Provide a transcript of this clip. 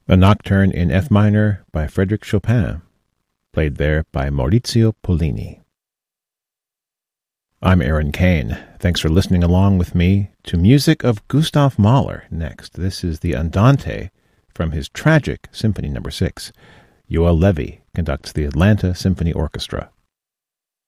a nocturne in F minor by Frédéric Chopin, played there by Maurizio Pollini. I'm Aaron Kane. Thanks for listening along with me to music of Gustav Mahler next. This is the Andante from his tragic Symphony No. 6. Yoel Levy conducts the Atlanta Symphony Orchestra.